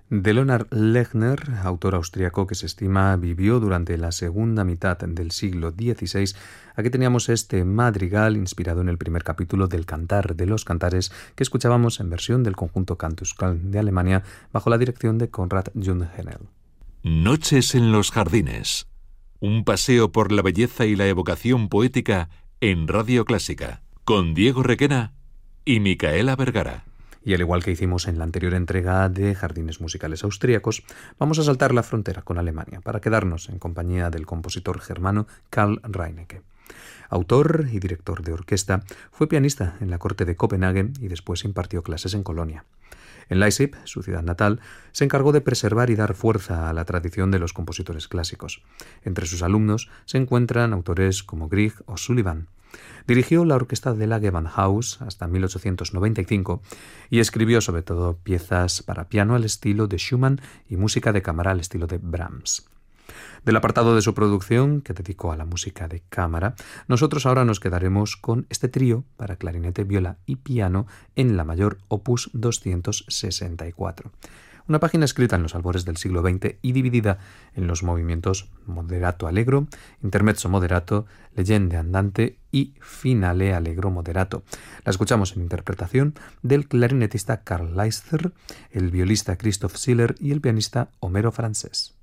De Leonhard Lechner, autor austriaco que se estima vivió durante la segunda mitad del siglo XVI, aquí teníamos este madrigal inspirado en el primer capítulo del Cantar de los Cantares que escuchábamos en versión del conjunto Cantuscal de Alemania bajo la dirección de Konrad Jungheinel. Noches en los jardines. Un paseo por la belleza y la evocación poética en Radio Clásica, con Diego Requena y Micaela Vergara. Y al igual que hicimos en la anterior entrega de Jardines Musicales Austríacos, vamos a saltar la frontera con Alemania para quedarnos en compañía del compositor germano Karl Reinecke. Autor y director de orquesta, fue pianista en la corte de Copenhague y después impartió clases en Colonia. En Leipzig, su ciudad natal, se encargó de preservar y dar fuerza a la tradición de los compositores clásicos. Entre sus alumnos se encuentran autores como Grieg o Sullivan. Dirigió la orquesta de la Gewandhaus hasta 1895 y escribió sobre todo piezas para piano al estilo de Schumann y música de cámara al estilo de Brahms. Del apartado de su producción, que dedicó a la música de cámara, nosotros ahora nos quedaremos con este trío para clarinete, viola y piano en la mayor opus 264. Una página escrita en los albores del siglo XX y dividida en los movimientos moderato allegro, intermezzo moderato, leggende andante y finale allegro moderato. La escuchamos en interpretación del clarinetista Karl Leisler, el violista Christoph Siller y el pianista Homero Francés.